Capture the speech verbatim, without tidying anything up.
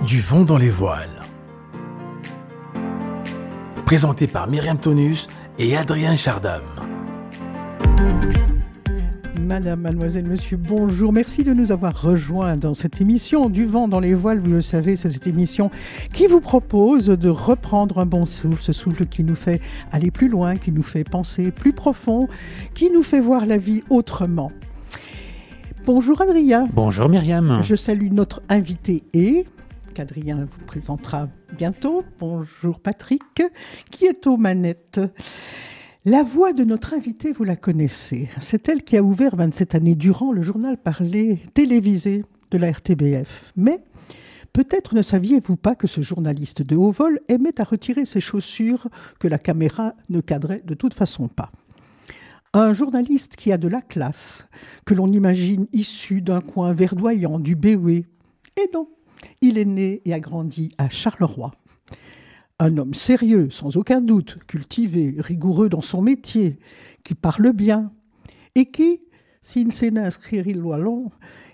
Du vent dans les voiles. Présenté par Myriam Tonus et Adrien Chardam. Madame, mademoiselle, monsieur, bonjour. Merci de nous avoir rejoints dans cette émission Du vent dans les voiles. Vous le savez, c'est cette émission qui vous propose de reprendre un bon souffle, ce souffle qui nous fait aller plus loin, qui nous fait penser plus profond, qui nous fait voir la vie autrement. Bonjour Adrien. Bonjour Myriam. Je salue notre invité et qu'Adrien vous présentera bientôt. Bonjour Patrick, qui est aux manettes. La voix de notre invitée, vous la connaissez. C'est elle qui a ouvert vingt-sept années durant le journal parlé télévisé de la R T B F. Mais peut-être ne saviez-vous pas que ce journaliste de haut vol aimait à retirer ses chaussures que la caméra ne cadrait de toute façon pas. Un journaliste qui a de la classe, que l'on imagine issu d'un coin verdoyant du Béoué. Et non, il est né et a grandi à Charleroi. Un homme sérieux, sans aucun doute, cultivé, rigoureux dans son métier, qui parle bien, et qui, s'il ne sait inscrire il wallon,